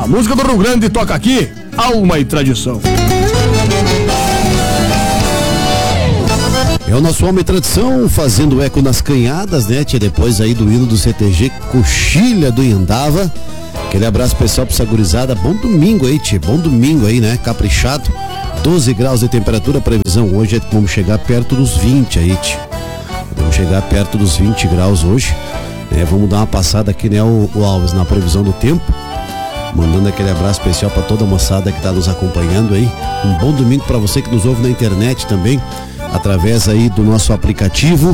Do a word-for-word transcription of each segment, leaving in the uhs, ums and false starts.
música do Rio Grande toca aqui, Alma e Tradição. É o nosso Alma e Tradição fazendo eco nas canhadas, né, tia? Depois aí do hino do C T G Coxilha do Indava. Aquele abraço pessoal pra essa gurizada. Bom domingo aí, tia. Bom domingo aí, né? Caprichado. doze graus de temperatura, previsão hoje é que vamos chegar perto dos vinte aí, tia. Vamos chegar perto dos vinte graus hoje. É, vamos dar uma passada aqui, né, o, o Alves, na previsão do tempo. Mandando aquele abraço especial para toda a moçada que tá nos acompanhando aí. Um bom domingo para você que nos ouve na internet também, através aí do nosso aplicativo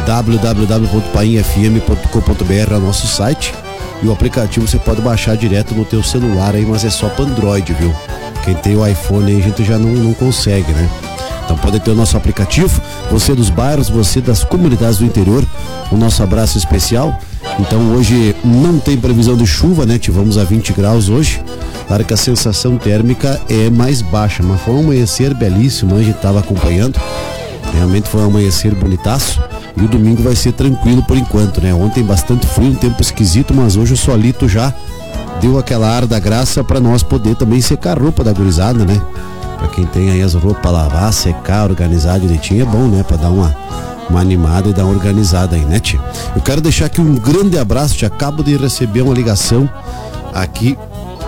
w w w ponto paim f m ponto com ponto b r, é o nosso site. E o aplicativo você pode baixar direto no teu celular aí, mas é só para Android, viu? Quem tem o iPhone aí a gente já não, não consegue, né? Então pode ter o nosso aplicativo. Você dos bairros, você das comunidades do interior, o nosso abraço especial. Então hoje não tem previsão de chuva, né? Tivemos a vinte graus hoje. Claro que a sensação térmica é mais baixa, mas foi um amanhecer belíssimo, a gente estava acompanhando. Realmente foi um amanhecer bonitaço. E o domingo vai ser tranquilo por enquanto, né? Ontem bastante frio, um tempo esquisito, mas hoje o solito já deu aquela ar da graça para nós poder também secar a roupa da gurizada, né? Pra quem tem aí as roupas pra lavar, secar, organizar direitinho, é bom, né? Pra dar uma, uma animada e dar uma organizada aí, né, tia? Eu quero deixar aqui um grande abraço, tia. Acabo de receber uma ligação aqui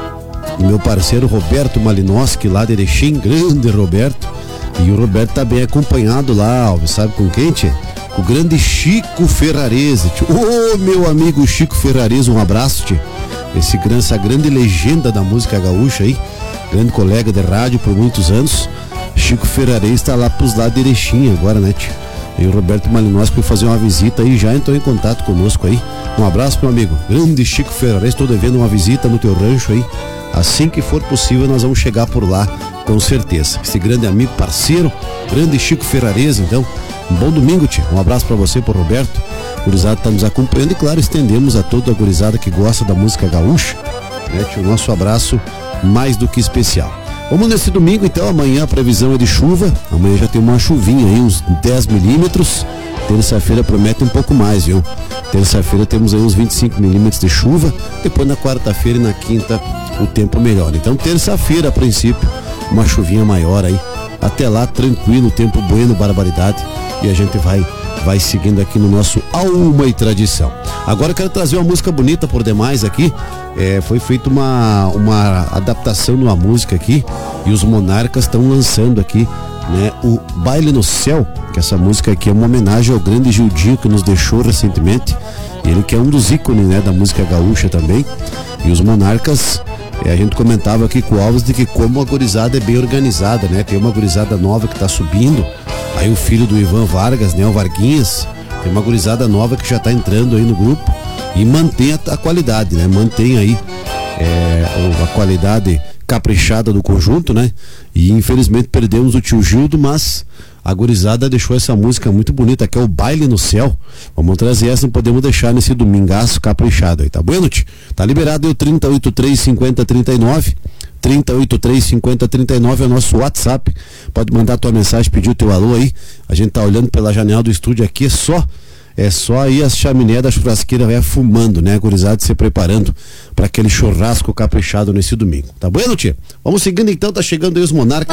do meu parceiro Roberto Malinowski, lá de Erechim, grande Roberto. E o Roberto tá bem acompanhado lá, Alves, sabe com quem, tia? Com o grande Chico Ferrarese, tia. Ô, meu amigo Chico Ferrarese, um abraço, tia. Esse, essa grande legenda da música gaúcha aí, grande colega de rádio por muitos anos. Chico Ferrarese está lá pros lados de Erechim agora, né, tio? E o Roberto Malinowski foi fazer uma visita aí, já entrou em contato conosco aí. Um abraço, meu amigo. Grande Chico Ferrarese, estou devendo uma visita no teu rancho aí. Assim que for possível, nós vamos chegar por lá, com certeza. Esse grande amigo, parceiro, grande Chico Ferrarese, então. Um bom domingo, tio. Um abraço para você, pro Roberto. O gurizada está nos acompanhando e, claro, estendemos a toda a gurizada que gosta da música gaúcha, né, tio? Nosso abraço mais do que especial. Vamos nesse domingo, então. Amanhã a previsão é de chuva. Amanhã já tem uma chuvinha aí, uns dez milímetros. Terça-feira promete um pouco mais, viu? Terça-feira temos aí uns vinte e cinco milímetros de chuva. Depois na quarta-feira e na quinta o tempo melhora. Então terça-feira, a princípio, uma chuvinha maior aí. Até lá, tranquilo, tempo bueno, barbaridade. E a gente vai vai seguindo aqui no nosso Alma e Tradição. Agora eu quero trazer uma música bonita por demais aqui. É, foi feita uma, uma adaptação de uma música aqui e os Monarcas estão lançando aqui, né, o Baile no Céu, que essa música aqui é uma homenagem ao grande Gildinho que nos deixou recentemente. Ele que é um dos ícones, né, da música gaúcha também. E os Monarcas, é, a gente comentava aqui com o Alves de que como a gurizada é bem organizada, né? Tem uma gurizada nova que tá subindo. Aí o filho do Ivan Vargas, né, o Varguinhas, tem uma gurizada nova que já tá entrando aí no grupo e mantém a, a qualidade, né? Mantém aí é, a qualidade caprichada do conjunto, né? E infelizmente perdemos o tio Gildo, mas a gurizada deixou essa música muito bonita, que é o Baile no Céu. Vamos trazer essa, não podemos deixar nesse domingaço caprichado aí, tá bueno, tio? Tá liberado aí o trinta e oito, três cinquenta, trinta e nove. trinta e oito, três cinquenta, trinta e nove é o nosso WhatsApp. Pode mandar tua mensagem, pedir o teu alô aí. A gente tá olhando pela janela do estúdio aqui, é só é só aí as chaminés da churrasqueira vai fumando, né? A gurizada se preparando para aquele churrasco caprichado nesse domingo. Tá bueno, tia? Vamos seguindo então, tá chegando aí os Monarcas.